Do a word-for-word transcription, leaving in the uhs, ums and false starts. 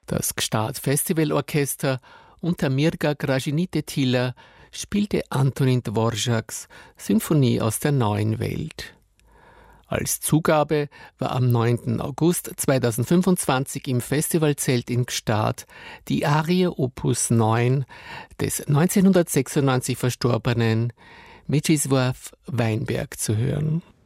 Das Gstaad Festivalorchester unter Mirga Gražinytė-Tyler spielte Antonín Dvořáks Symphonie aus der neuen Welt. Als Zugabe war am neunten August zweitausendfünfundzwanzig im Festivalzelt in Gstaad die Arie Opus neun des neunzehnhundertsechsundneunzig verstorbenen Mieczysław Weinberg zu hören.